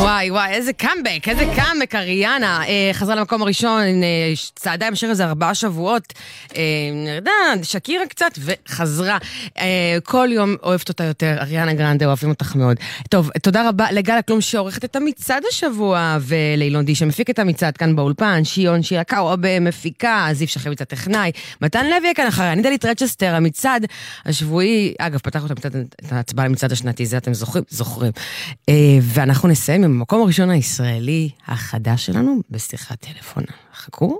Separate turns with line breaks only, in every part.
וואי, איזה קאמבק, אריאנה. חזרה למקום הראשון, צעדה עם השיר הזה 4 שבועות. נרדה, שקירה קצת, וחזרה. כל יום אוהבת אותה יותר, אריאנה גרנדה, אוהבים אותך מאוד. טוב, תודה רבה לגל הכלום שעורכת את המצעד השבוע, ולאילון די שמפיק את המצעד כאן באולפן, שיון שירה קאובה מפיקה, זיו שחביץ הטכנאי, מתן לוי כאן אחרי, אני דלית רצ'סטר, המצעד השבועי, אגב, פתחנו את ההצבעה למצעד השנתי, זה אתם זוכרים. ואנחנו נסיים עם המקום הראשון הישראלי החדש שלנו בשיחת טלפון. חכו.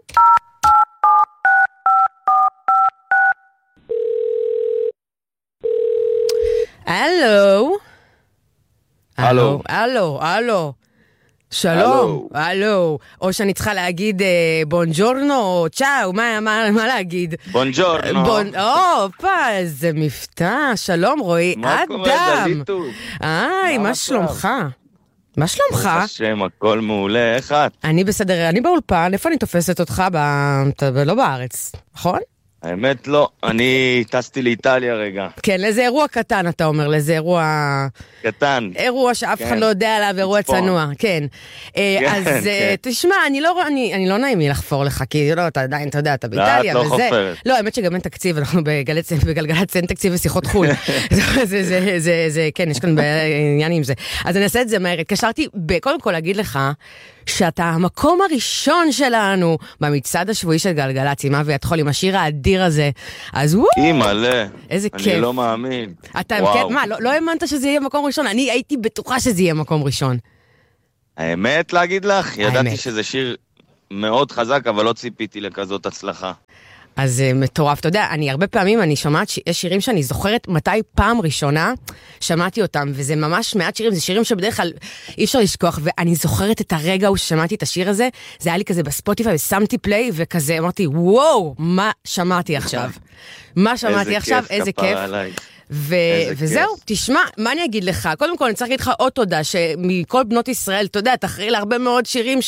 הלו. שלום, הלו. או שאני צריכה להגיד בונג'ורנו או צ'או, מה להגיד?
בונג'ורנו.
איזה מבטא. שלום רועי, אדם.
מה קורה, דליטו?
מה שלומך? מה שלומך?
השם, הכל מעולה, איך את?
אני בסדר, אני באולפן, איפה אני תופסת אותך? לא בארץ, נכון?
האמת לא, אני טסתי לאיטליה רגע.
כן, לאיזה אירוע קטן אתה אומר, לאיזה אירוע...
קטן.
אירוע שאף אחד לא יודע עליו, אירוע צנוע, כן. אז תשמע, אני לא נעים לי לחפור לך, כי לא, אתה עדיין, אתה יודע, אתה באיטליה וזה.
לא, את לא חופרת.
לא, האמת שגם אין תקציב, אנחנו בגלגלצ אין תקציב ושיחות חול. זה, כן, יש כאן עניין עם זה. אז אני אעשה את זה מהר. התקשרתי, קודם כל להגיד לך, שאתה המקום הראשון שלנו במצעד השבועי של גלגלצ, עם אבי התחול, עם השיר האדיר הזה. אז וואו!
מלא.
איזה כיף.
אני לא מאמין.
אתה כן, מה, לא האמנת שזה יהיה מקום ראשון? אני הייתי בטוחה שזה יהיה מקום ראשון.
האמת להגיד לך, ידעתי שזה שיר מאוד חזק, אבל לא ציפיתי לכזאת הצלחה.
אז מטורף, אתה יודע, הרבה פעמים אני שומעת שיש שירים שאני זוכרת מתי פעם ראשונה שמעתי אותם, וזה ממש מעט שירים, זה שירים שבדרך כלל אי אפשר לשכוח, ואני זוכרת את הרגע הוא ששמעתי את השיר הזה, זה היה לי כזה בספוטיפיי, ושמתי פליי, וכזה אמרתי, וואו, מה שמעתי עכשיו? איזה כיף. וזהו, תשמע, מה אני אגיד לך? קודם כל, אני צריך להגיד לך עוד תודה, שמכל בנות ישראל, אתה יודע, תחרי להרבה מאוד שירים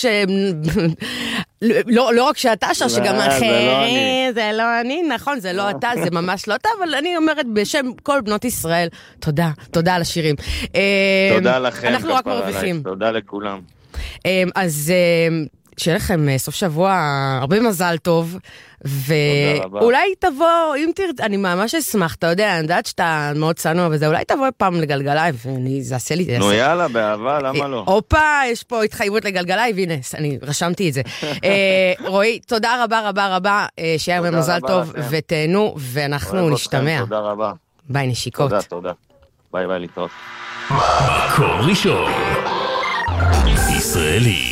לא רק שאתה שר, שגם אחרי, זה לא אני, נכון, זה לא אתה, זה ממש לא אתה, אבל אני אומרת בשם כל בנות ישראל, תודה על השירים.
תודה לכם.
אנחנו רק מרוויחים.
תודה לכולם.
אז שיהיה לכם סוף שבוע, הרבה מזל טוב, ואולי תבוא, אם תרצה, אני ממש אשמח, אתה יודע, אני יודעת שאתה מאוד צנוע וזה, אולי תבוא פעם לגלגלייב, זה עשה לי...
נו יאללה, באהבה, למה לא?
אופה, יש פה התחייבות לגלגלייב, והנה, אני רשמתי את זה. רועי, תודה רבה, שיהיה במזל טוב, ותהנו, ואנחנו נשתמע.
תודה רבה.
ביי, נשיקות.
תודה. ביי, להתראות.
מקום ראשון ישראלי